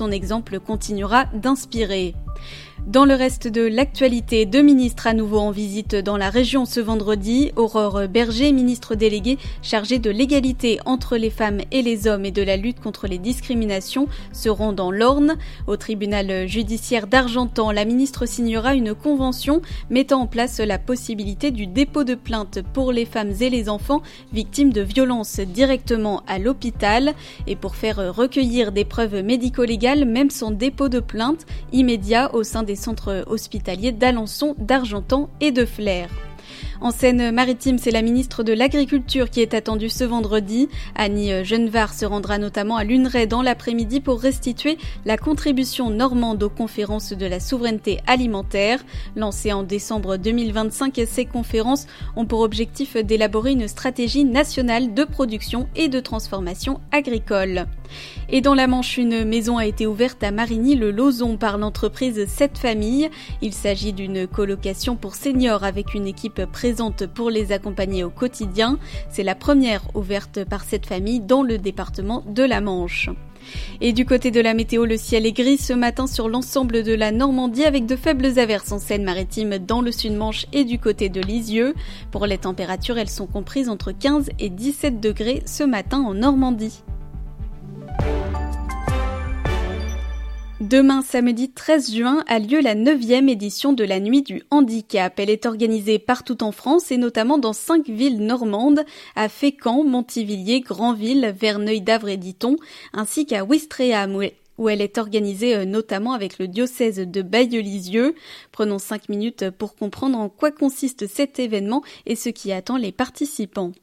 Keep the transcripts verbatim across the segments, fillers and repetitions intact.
Son exemple continuera d'inspirer. Dans le reste de l'actualité, deux ministres à nouveau en visite dans la région ce vendredi. Aurore Berger, ministre déléguée chargée de l'égalité entre les femmes et les hommes et de la lutte contre les discriminations, seront dans l'Orne. Au tribunal judiciaire d'Argentan, la ministre signera une convention mettant en place la possibilité du dépôt de plainte pour les femmes et les enfants victimes de violences directement à l'hôpital. Et pour faire recueillir des preuves médico-légales, même sans dépôt de plainte immédiat au sein des centres hospitaliers d'Alençon, d'Argentan et de Flers. En Seine-Maritime, c'est la ministre de l'Agriculture qui est attendue ce vendredi. Annie Genevard se rendra notamment à Luneray dans l'après-midi pour restituer la contribution normande aux conférences de la souveraineté alimentaire. Lancées en décembre deux mille vingt-cinq, ces conférences ont pour objectif d'élaborer une stratégie nationale de production et de transformation agricole. Et dans la Manche, une maison a été ouverte à Marigny-le-Lauzon par l'entreprise Sept Familles. Il s'agit d'une colocation pour seniors avec une équipe présente pour les accompagner au quotidien. C'est la première ouverte par Sept Familles dans le département de la Manche. Et du côté de la météo, le ciel est gris ce matin sur l'ensemble de la Normandie avec de faibles averses en Seine-Maritime dans le sud-Manche et du côté de Lisieux. Pour les températures, elles sont comprises entre quinze et dix-sept degrés ce matin en Normandie. Demain, samedi treize juin, a lieu la neuvième édition de la Nuit du Handicap. Elle est organisée partout en France et notamment dans cinq villes normandes, à Fécamp, Montivilliers, Granville, Verneuil-d'Avre et Diton, ainsi qu'à Ouistreham, où elle est organisée notamment avec le diocèse de Bailleul-Lisieux. Prenons cinq minutes pour comprendre en quoi consiste cet événement et ce qui attend les participants.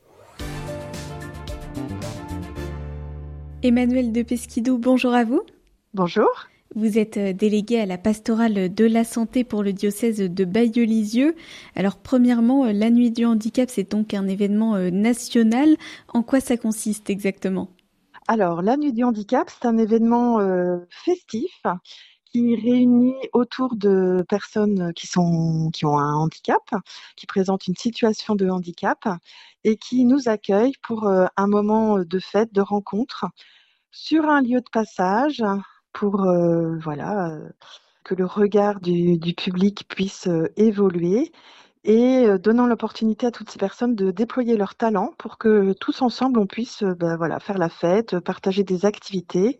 Emmanuelle de Pesquidou, bonjour à vous. Bonjour. Vous êtes déléguée à la pastorale de la santé pour le diocèse de Bailleul-Lisieux. Alors premièrement, la Nuit du Handicap, c'est donc un événement national. En quoi ça consiste exactement ? Alors, la Nuit du Handicap, c'est un événement euh, festif qui réunit autour de personnes qui sont qui ont un handicap, qui présentent une situation de handicap et qui nous accueillent pour euh, un moment de fête, de rencontre sur un lieu de passage pour euh, voilà euh, que le regard du, du public puisse euh, évoluer et euh, donnant l'opportunité à toutes ces personnes de déployer leurs talents pour que tous ensemble on puisse euh, ben, voilà faire la fête, partager des activités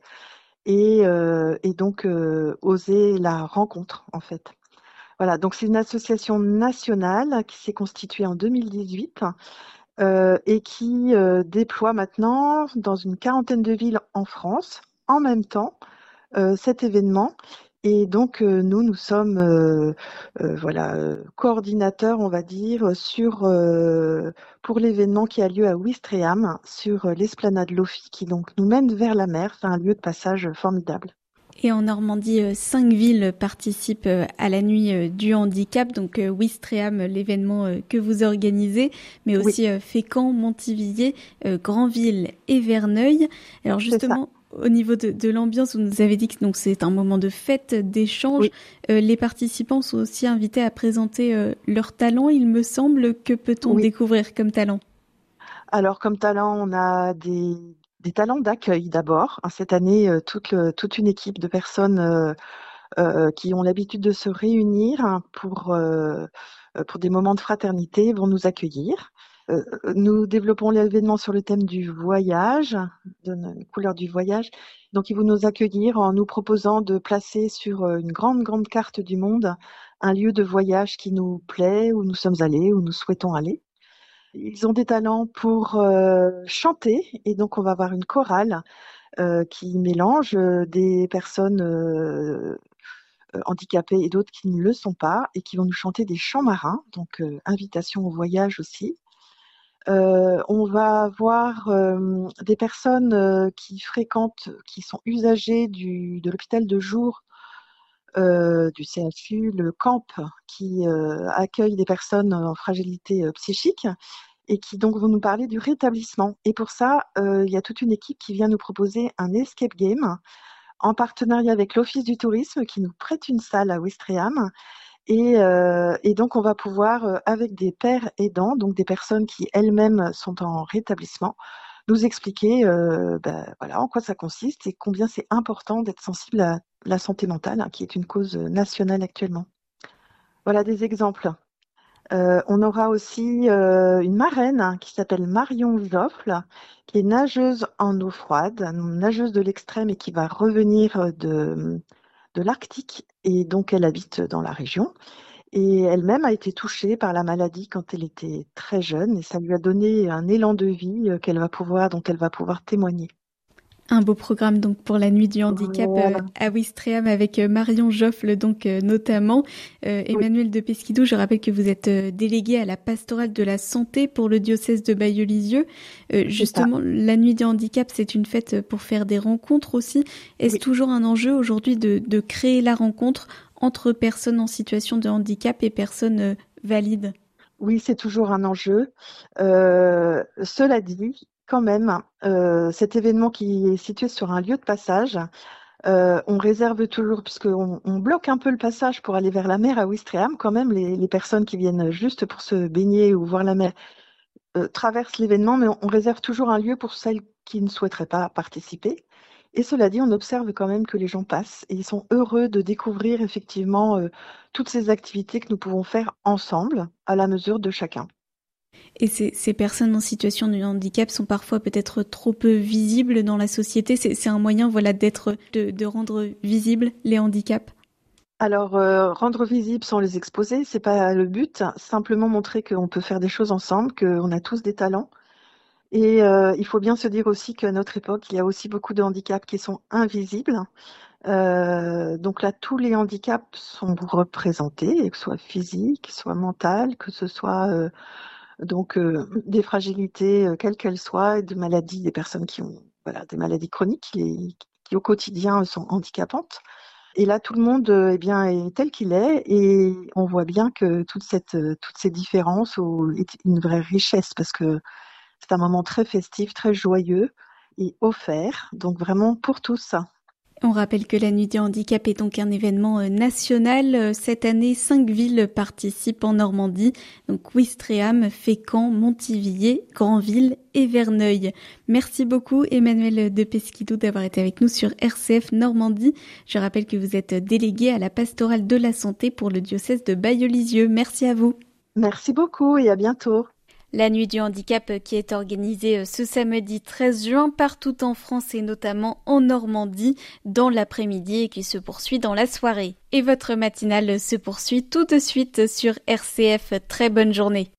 et, euh, et donc euh, oser la rencontre en fait. Voilà, donc c'est une association nationale qui s'est constituée en deux mille dix-huit euh, et qui euh, déploie maintenant dans une quarantaine de villes en France en même temps euh, cet événement. Et donc euh, nous, nous sommes euh, euh, voilà euh, coordinateurs, on va dire, sur euh, pour l'événement qui a lieu à Ouistreham, sur euh, l'esplanade Lofi, qui donc nous mène vers la mer. C'est un lieu de passage formidable. Et en Normandie, cinq villes participent à la Nuit du Handicap, donc Ouistreham, l'événement que vous organisez, mais aussi oui. Fécamp, Montivilliers, Granville et Verneuil. Alors justement, au niveau de, de l'ambiance, vous nous avez dit que donc c'est un moment de fête, d'échange. Oui. Euh, les participants sont aussi invités à présenter euh, leurs talents. Il me semble, que peut-on oui. découvrir comme talent ? Alors comme talent, on a des, des talents d'accueil d'abord. Cette année, euh, toute, le, toute une équipe de personnes euh, euh, qui ont l'habitude de se réunir pour, euh, pour des moments de fraternité vont nous accueillir. Euh, nous développons l'événement sur le thème du voyage, de la couleur du voyage. Donc, ils vont nous accueillir en nous proposant de placer sur une grande, grande carte du monde un lieu de voyage qui nous plaît, où nous sommes allés, où nous souhaitons aller. Ils ont des talents pour euh, chanter, et donc on va avoir une chorale euh, qui mélange euh, des personnes euh, handicapées et d'autres qui ne le sont pas, et qui vont nous chanter des chants marins, donc euh, invitation au voyage aussi. Euh, on va voir euh, des personnes euh, qui fréquentent, qui sont usagers du, de l'hôpital de jour euh, du C H U, le Camp, qui euh, accueille des personnes en fragilité euh, psychique et qui donc vont nous parler du rétablissement. Et pour ça, euh, il y a toute une équipe qui vient nous proposer un escape game en partenariat avec l'Office du tourisme qui nous prête une salle à Ouistreham. Et, euh, et donc, on va pouvoir, euh, avec des pères aidants, donc des personnes qui elles-mêmes sont en rétablissement, nous expliquer euh, ben, voilà, en quoi ça consiste et combien c'est important d'être sensible à la santé mentale, hein, qui est une cause nationale actuellement. Voilà des exemples. Euh, on aura aussi euh, une marraine, hein, qui s'appelle Marion Joffle, qui est nageuse en eau froide, nageuse de l'extrême et qui va revenir de, de l'Arctique. Et donc, elle habite dans la région. Et elle-même a été touchée par la maladie quand elle était très jeune. Et ça lui a donné un élan de vie qu'elle va pouvoir, dont elle va pouvoir témoigner. Un beau programme donc pour la nuit du handicap Voilà. euh, à Ouistreham avec euh, Marion Joffle donc euh, notamment. Euh, Emmanuel oui. de Pesquidou, je rappelle que vous êtes euh, délégué à la pastorale de la santé pour le diocèse de Bailleul-Lisieux. Euh, justement, la nuit du handicap, c'est une fête pour faire des rencontres aussi. Est-ce oui. toujours un enjeu aujourd'hui de, de créer la rencontre entre personnes en situation de handicap et personnes euh, valides ? Oui, c'est toujours un enjeu. Euh, cela dit, quand même, euh, cet événement qui est situé sur un lieu de passage, euh, on réserve toujours, puisqu'on on bloque un peu le passage pour aller vers la mer à Ouistreham, quand même, les, les personnes qui viennent juste pour se baigner ou voir la mer euh, traversent l'événement, mais on, on réserve toujours un lieu pour celles qui ne souhaiteraient pas participer. Et cela dit, on observe quand même que les gens passent et ils sont heureux de découvrir effectivement euh, toutes ces activités que nous pouvons faire ensemble à la mesure de chacun. Et ces, ces personnes en situation de handicap sont parfois peut-être trop peu visibles dans la société. C'est, c'est un moyen, voilà, d'être, de, de rendre visibles les handicaps. Alors, euh, rendre visibles sans les exposer, c'est pas le but. Simplement montrer qu'on peut faire des choses ensemble, qu'on a tous des talents. Et euh, il faut bien se dire aussi qu'à notre époque, il y a aussi beaucoup de handicaps qui sont invisibles. Euh, donc là, tous les handicaps sont représentés, que ce soit physique, que ce soit mental, que ce soit euh, donc euh, des fragilités, euh, quelles qu'elles soient, et de maladies, des personnes qui ont voilà, des maladies chroniques qui, qui au quotidien sont handicapantes. Et là, tout le monde euh, eh bien, est tel qu'il est, et on voit bien que toute cette, toutes ces différences est une vraie richesse, parce que c'est un moment très festif, très joyeux et offert, donc vraiment pour tous. On rappelle que la Nuit du handicap est donc un événement national. Cette année, cinq villes participent en Normandie, donc Ouistreham, Fécamp, Montivilliers, Granville et Verneuil. Merci beaucoup Emmanuel de Pesquidou d'avoir été avec nous sur R C F Normandie. Je rappelle que vous êtes délégué à la pastorale de la santé pour le diocèse de Bailleul-Lisieux. Merci à vous. Merci beaucoup et à bientôt. La nuit du handicap qui est organisée ce samedi treize juin partout en France et notamment en Normandie dans l'après-midi et qui se poursuit dans la soirée. Et votre matinale se poursuit tout de suite sur R C F. Très bonne journée.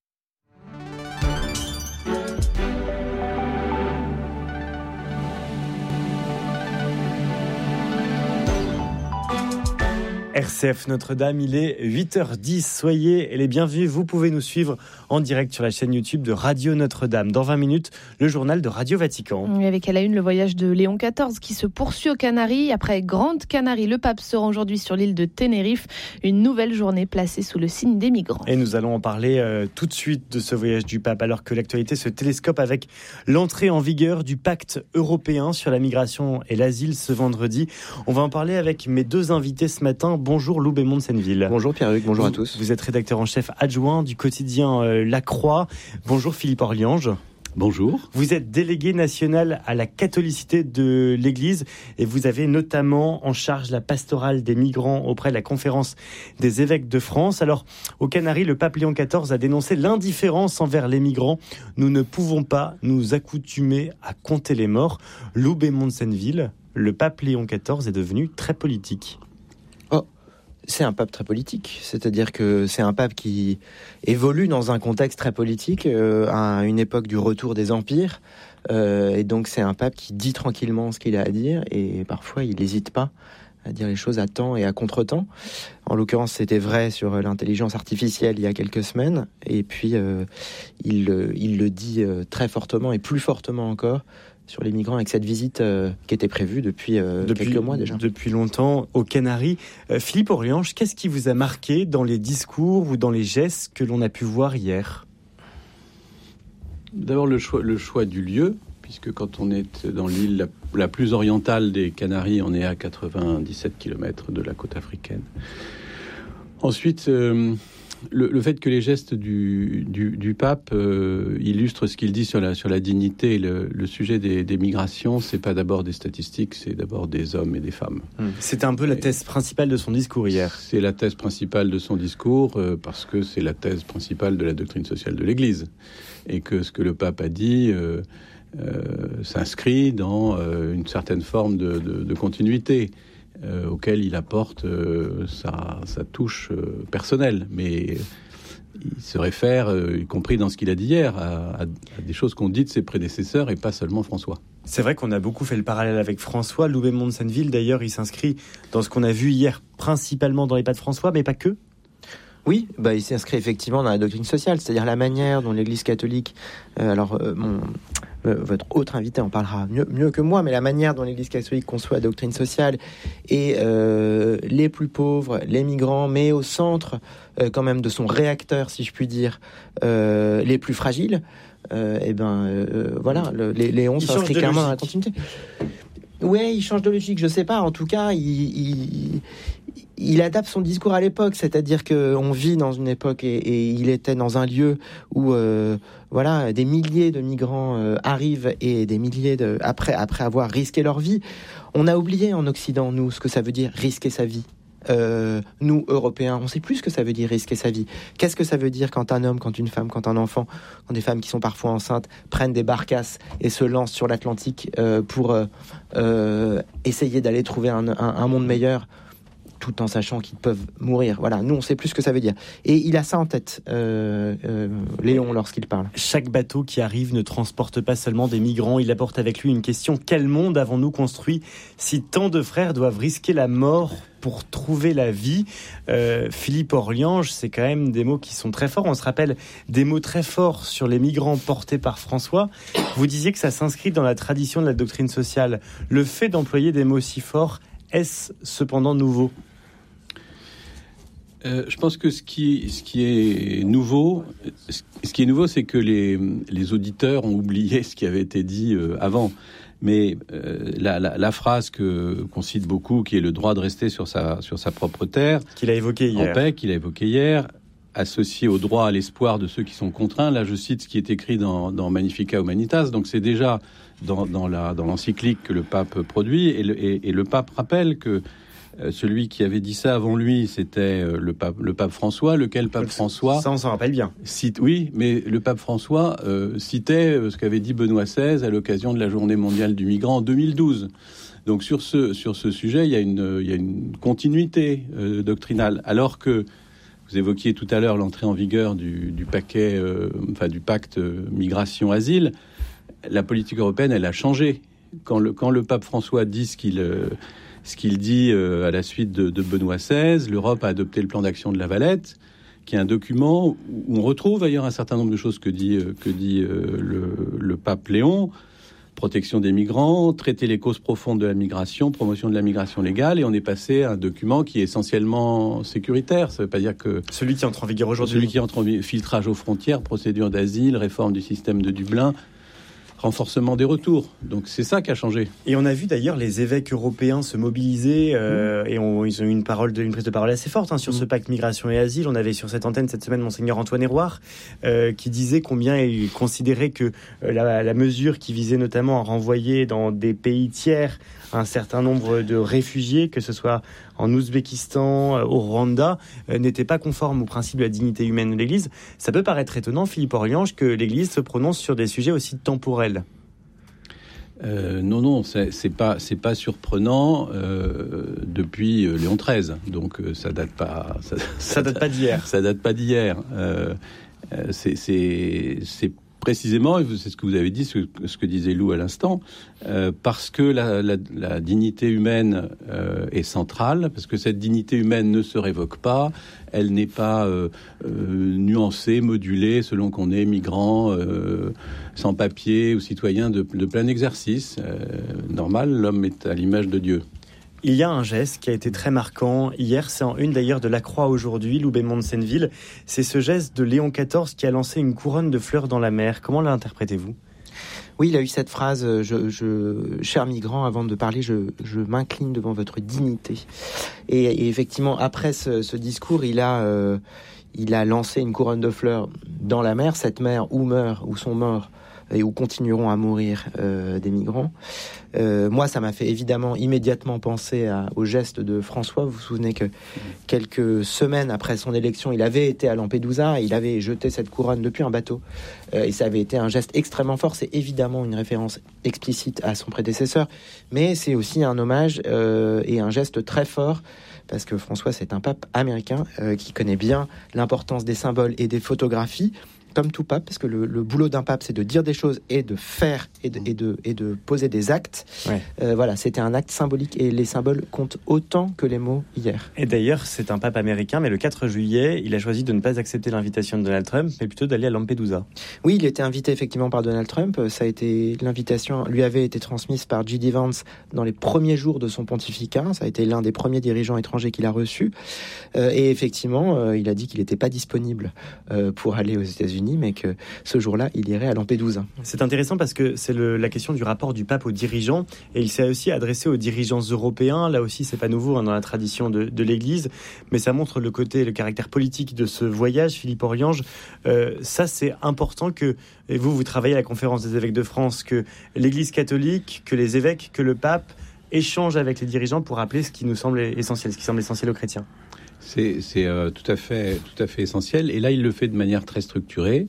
R C F Notre-Dame, il est huit heures dix. Soyez les bienvenus. Vous pouvez nous suivre en direct sur la chaîne YouTube de Radio Notre-Dame. Dans vingt minutes, le journal de Radio Vatican. Avec à la une le voyage de Léon quatorze qui se poursuit aux Canaries. Après Grande Canarie, le pape sera aujourd'hui sur l'île de Tenerife. Une nouvelle journée placée sous le signe des migrants. Et nous allons en parler euh, tout de suite de ce voyage du pape, alors que l'actualité se télescope avec l'entrée en vigueur du pacte européen sur la migration et l'asile ce vendredi. On va en parler avec mes deux invités ce matin. Bonjour Lou Bémond de Senneville. Bonjour Pierre-Hugues, bonjour vous, à tous. Vous êtes rédacteur en chef adjoint du quotidien euh, La Croix. Bonjour Philippe Orliange. Bonjour. Vous êtes délégué national à la catholicité de l'Église et vous avez notamment en charge la pastorale des migrants auprès de la conférence des évêques de France. Alors, aux Canaries, le pape Léon quatorze a dénoncé l'indifférence envers les migrants. Nous ne pouvons pas nous accoutumer à compter les morts. Lou Bémond de Senneville, le pape Léon quatorze est devenu très politique. C'est un pape très politique, c'est-à-dire que c'est un pape qui évolue dans un contexte très politique, euh, à une époque du retour des empires, euh, et donc c'est un pape qui dit tranquillement ce qu'il a à dire, et parfois il n'hésite pas à dire les choses à temps et à contre-temps. En l'occurrence, c'était vrai sur l'intelligence artificielle il y a quelques semaines, et puis euh, il, il le dit euh, très fortement, et plus fortement encore, sur les migrants avec cette visite euh, qui était prévue depuis, euh, depuis quelques mois déjà. Depuis longtemps aux Canaries. Euh, Philippe Orliange, qu'est-ce qui vous a marqué dans les discours ou dans les gestes que l'on a pu voir hier ? D'abord le choix, le choix du lieu, puisque quand on est dans l'île la, la plus orientale des Canaries, on est à quatre-vingt-dix-sept kilomètres de la côte africaine. Ensuite, euh, le, le fait que les gestes du, du, du pape euh, illustrent ce qu'il dit sur la, sur la dignité, le, le sujet des, des migrations, c'est pas d'abord des statistiques, c'est d'abord des hommes et des femmes. C'était un peu la thèse principale de son discours hier. C'est la thèse principale de son discours euh, parce que c'est la thèse principale de la doctrine sociale de l'Église. Et que ce que le pape a dit euh, euh, s'inscrit dans euh, une certaine forme de, de, de continuité. Euh, auquel il apporte euh, sa, sa touche euh, personnelle. Mais il se réfère, euh, y compris dans ce qu'il a dit hier, à, à, à des choses qu'ont dites ses prédécesseurs et pas seulement François. C'est vrai qu'on a beaucoup fait le parallèle avec François. Loubet-Mont de Senneville, d'ailleurs, il s'inscrit dans ce qu'on a vu hier, principalement dans les pas de François, mais pas que. Oui, bah, il s'inscrit effectivement dans la doctrine sociale, c'est-à-dire la manière dont l'Église catholique, euh, alors euh, mon, euh, votre autre invité en parlera mieux, mieux que moi, mais la manière dont l'Église catholique conçoit la doctrine sociale et euh, les plus pauvres, les migrants, mais au centre euh, quand même de son réacteur, si je puis dire, euh, les plus fragiles. Euh, et ben euh, voilà, le, les Léon s'inscrit clairement dans la continuité. Ouais, il change de logique, je sais pas. En tout cas, il, il, il adapte son discours à l'époque, c'est-à-dire qu'on vit dans une époque et, et il était dans un lieu où euh, voilà, des milliers de migrants euh, arrivent et des milliers de après après avoir risqué leur vie. On a oublié en Occident, nous, ce que ça veut dire risquer sa vie. Euh, nous, Européens, on sait plus ce que ça veut dire risquer sa vie. Qu'est-ce que ça veut dire quand un homme, quand une femme, quand un enfant, quand des femmes qui sont parfois enceintes prennent des barcasses et se lancent sur l'Atlantique euh, pour euh, euh, essayer d'aller trouver un, un, un monde meilleur, tout en sachant qu'ils peuvent mourir. Voilà, nous, on sait plus ce que ça veut dire. Et il a ça en tête, euh, euh, Léon, lorsqu'il parle. Chaque bateau qui arrive ne transporte pas seulement des migrants, il apporte avec lui une question. Quel monde avons-nous construit si tant de frères doivent risquer la mort pour trouver la vie? euh, Philippe Orliange, c'est quand même des mots qui sont très forts. On se rappelle des mots très forts sur les migrants portés par François. Vous disiez que ça s'inscrit dans la tradition de la doctrine sociale. Le fait d'employer des mots si forts, est-ce cependant nouveau ? Euh, je pense que ce qui, ce qui est nouveau, ce qui est nouveau, c'est que les, les auditeurs ont oublié ce qui avait été dit euh, avant. Mais euh, la, la, la phrase que qu'on cite beaucoup, qui est le droit de rester sur sa sur sa propre terre, qu'il a évoqué hier, en paix, qu'il a évoqué hier, associé au droit à l'espoir de ceux qui sont contraints. Là, je cite ce qui est écrit dans, dans Magnificat Humanitas. Donc, c'est déjà dans, dans la dans l'encyclique que le pape produit, et le, et, et le pape rappelle que celui qui avait dit ça avant lui, c'était le pape, le pape François, lequel pape François... Ça, on s'en rappelle bien. Cite, oui, mais le pape François euh, citait ce qu'avait dit Benoît seize à l'occasion de la Journée mondiale du migrant en deux mille douze. Donc sur ce, sur ce sujet, il y a une, il y a une continuité euh, doctrinale. Alors que vous évoquiez tout à l'heure l'entrée en vigueur du, du paquet, euh, enfin du pacte migration-asile, la politique européenne, elle a changé. Quand le, quand le pape François dit ce qu'il... Euh, Ce qu'il dit euh, à la suite de, de Benoît seize, l'Europe a adopté le plan d'action de La Valette, qui est un document où on retrouve d'ailleurs un certain nombre de choses que dit, euh, que dit euh, le, le pape Léon. Protection des migrants, traiter les causes profondes de la migration, promotion de la migration légale, et on est passé à un document qui est essentiellement sécuritaire. Ça ne veut pas dire que... Celui qui entre en vigueur aujourd'hui. Celui qui entre en vigueur, filtrage aux frontières, procédure d'asile, réforme du système de Dublin, renforcement des retours. Donc c'est ça qui a changé. Et on a vu d'ailleurs les évêques européens se mobiliser euh, mmh. et on, ils ont eu une, parole de, une prise de parole assez forte hein, sur mmh. ce pacte migration et asile. On avait sur cette antenne cette semaine Monseigneur Antoine Hérouard euh, qui disait combien il considérait que euh, la, la mesure qui visait notamment à renvoyer dans des pays tiers un certain nombre de réfugiés, que ce soit en Ouzbékistan, euh, au Rwanda, euh, n'était pas conforme au principe de la dignité humaine de l'Église. Ça peut paraître étonnant, Philippe Orliange, que l'Église se prononce sur des sujets aussi temporels. Euh, non, non, c'est, c'est pas, c'est pas surprenant euh, depuis Léon treize. Donc euh, ça date pas, ça, ça, ça date pas d'hier. Ça date pas d'hier. Euh, c'est, c'est, c'est précisément, c'est ce que vous avez dit, ce, ce que disait Lou à l'instant, euh, parce que la, la, la dignité humaine euh, est centrale, parce que cette dignité humaine ne se révoque pas, elle n'est pas euh, euh, nuancée, modulée selon qu'on est migrant, euh, sans papier ou citoyen de, de plein exercice. Euh, normal, l'homme est à l'image de Dieu. Il y a un geste qui a été très marquant. Hier, c'est en une d'ailleurs de La Croix aujourd'hui, Loubet-Mont de Senneville. C'est ce geste de Léon quatorze qui a lancé une couronne de fleurs dans la mer. Comment l'interprétez-vous ? Oui, il a eu cette phrase, je, je, cher migrant, avant de parler, je, je m'incline devant votre dignité. Et, et effectivement, après ce, ce discours, il a, euh, il a lancé une couronne de fleurs dans la mer, cette mer où meurent, où sont morts et où continueront à mourir euh, des migrants. Euh, moi, ça m'a fait évidemment immédiatement penser à, au geste de François. Vous vous souvenez que quelques semaines après son élection, il avait été à Lampedusa, il avait jeté cette couronne depuis un bateau. Euh, et ça avait été un geste extrêmement fort. C'est évidemment une référence explicite à son prédécesseur, mais c'est aussi un hommage euh, et un geste très fort, parce que François, c'est un pape américain euh, qui connaît bien l'importance des symboles et des photographies, comme tout pape, parce que le, le boulot d'un pape, c'est de dire des choses et de faire et de, et de, et de poser des actes. Ouais. Euh, voilà, c'était un acte symbolique et les symboles comptent autant que les mots hier. Et d'ailleurs, c'est un pape américain, mais le quatre juillet, il a choisi de ne pas accepter l'invitation de Donald Trump, mais plutôt d'aller à Lampedusa. Oui, il était invité effectivement par Donald Trump. Ça a été, l'invitation lui avait été transmise par J D Vance dans les premiers jours de son pontificat. Ça a été l'un des premiers dirigeants étrangers qu'il a reçu. Euh, et effectivement, euh, il a dit qu'il n'était pas disponible euh, pour aller aux États-Unis, mais que ce jour-là, il irait à Lampedusa. C'est intéressant parce que c'est le, la question du rapport du pape aux dirigeants, et il s'est aussi adressé aux dirigeants européens. Là aussi, c'est pas nouveau hein, dans la tradition de, de l'Église, mais ça montre le côté, le caractère politique de ce voyage. Philippe Oriange, euh, ça c'est important que, et vous, vous travaillez à la Conférence des évêques de France, que l'Église catholique, que les évêques, que le pape échangent avec les dirigeants pour rappeler ce qui nous semble essentiel, ce qui semble essentiel aux chrétiens. C'est, c'est euh, tout à fait, tout à fait essentiel. Et là, il le fait de manière très structurée.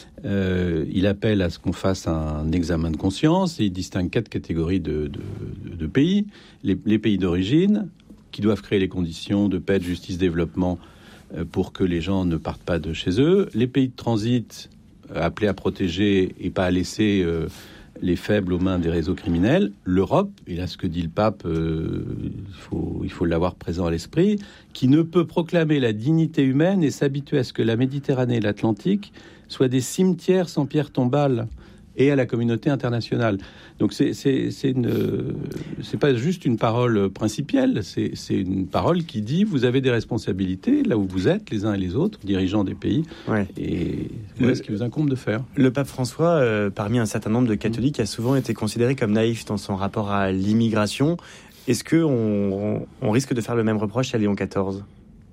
Euh, il appelle à ce qu'on fasse un examen de conscience. Et il distingue quatre catégories de, de, de pays. Les, les pays d'origine, qui doivent créer les conditions de paix, de justice, développement, euh, pour que les gens ne partent pas de chez eux. Les pays de transit, euh, appelés à protéger et pas à laisser euh, les faibles aux mains des réseaux criminels. L'Europe, et là ce que dit le pape, euh, il faut, il faut l'avoir présent à l'esprit, qui ne peut proclamer la dignité humaine et s'habituer à ce que la Méditerranée et l'Atlantique soient des cimetières sans pierre tombale, et à la communauté internationale. Donc c'est, c'est, c'est, une, c'est pas juste une parole principielle, c'est, c'est une parole qui dit vous avez des responsabilités là où vous êtes, les uns et les autres, dirigeants des pays, ouais. Et voilà ce qui vous incombe de faire. Le pape François, euh, parmi un certain nombre de catholiques, a souvent été considéré comme naïf dans son rapport à l'immigration. Est-ce qu'on on, on risque de faire le même reproche à Léon quatorze ?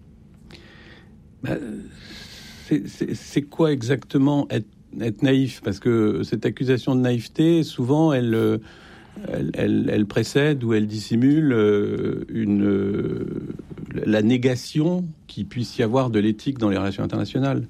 bah, c'est, c'est, c'est quoi exactement être être naïf, parce que cette accusation de naïveté, souvent, elle, elle, elle, elle précède ou elle dissimule une, la négation qu'il puisse y avoir de l'éthique dans les relations internationales.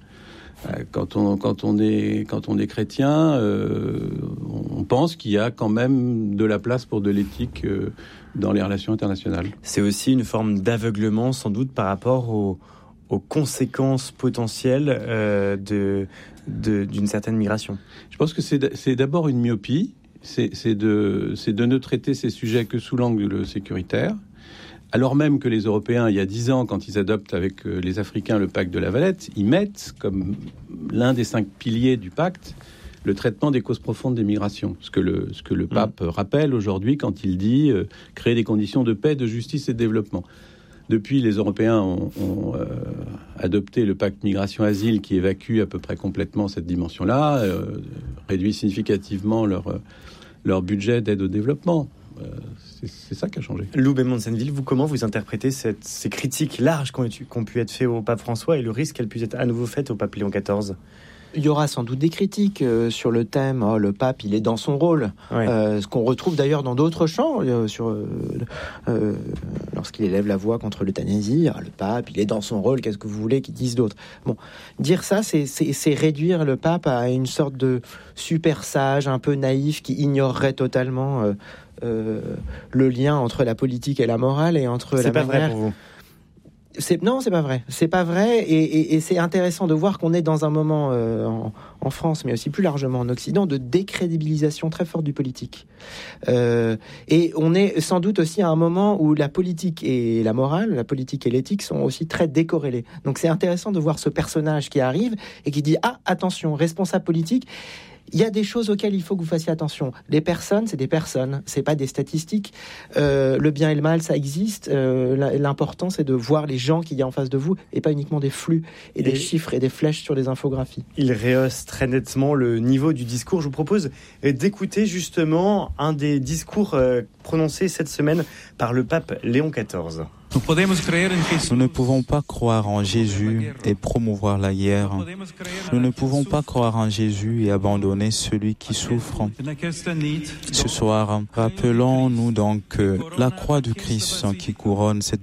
Quand on, quand on, est, quand on est chrétien, euh, on pense qu'il y a quand même de la place pour de l'éthique euh, dans les relations internationales. C'est aussi une forme d'aveuglement, sans doute, par rapport au aux conséquences potentielles euh, de, de, d'une certaine migration. Je pense que c'est, c'est d'abord une myopie, c'est, c'est, de, c'est de ne traiter ces sujets que sous l'angle sécuritaire, alors même que les Européens, il y a dix ans, quand ils adoptent avec les Africains le pacte de la Valette, ils mettent comme l'un des cinq piliers du pacte le traitement des causes profondes des migrations, ce que le, ce que le pape mmh. rappelle aujourd'hui quand il dit euh, créer des conditions de paix, de justice et de développement. Depuis, les Européens ont, ont euh, adopté le pacte migration-asile qui évacue à peu près complètement cette dimension-là, euh, réduit significativement leur, leur budget d'aide au développement. Euh, c'est, c'est ça qui a changé. Lou Bémont-Senneville, vous, comment vous interprétez cette, ces critiques larges qui ont, qui ont pu être faites au pape François et le risque qu'elles puissent être à nouveau faites au pape Léon quatorze ? Il y aura sans doute des critiques euh, sur le thème oh, le pape il est dans son rôle, ouais. euh, ce qu'on retrouve d'ailleurs dans d'autres chants euh, sur, euh, euh, lorsqu'il élève la voix contre l'euthanasie, oh, le pape il est dans son rôle, qu'est-ce que vous voulez qu'ils disent d'autre? Bon, dire ça c'est, c'est, c'est réduire le pape à une sorte de super sage un peu naïf qui ignorerait totalement euh, euh, le lien entre la politique et la morale et entre c'est la pas manière... vrai pour vous? C'est, non, c'est pas vrai. C'est pas vrai, et, et, et c'est intéressant de voir qu'on est dans un moment euh, en, en France, mais aussi plus largement en Occident, de décrédibilisation très forte du politique. Euh, et on est sans doute aussi à un moment où la politique et la morale, la politique et l'éthique sont aussi très décorrélées. Donc c'est intéressant de voir ce personnage qui arrive et qui dit ah attention, responsable politique. Il y a des choses auxquelles il faut que vous fassiez attention. Les personnes, c'est des personnes, c'est pas des statistiques. Euh, le bien et le mal, ça existe. Euh, l'important, c'est de voir les gens qu'il y a en face de vous et pas uniquement des flux et, et des chiffres et des flèches sur des infographies. Il rehausse très nettement le niveau du discours. Je vous propose d'écouter justement un des discours prononcés cette semaine par le pape Léon quatorze. Nous ne pouvons pas croire en Jésus et promouvoir la guerre. Nous ne pouvons pas croire en Jésus et abandonner celui qui souffre. Ce soir, rappelons-nous donc que la croix du Christ qui couronne cette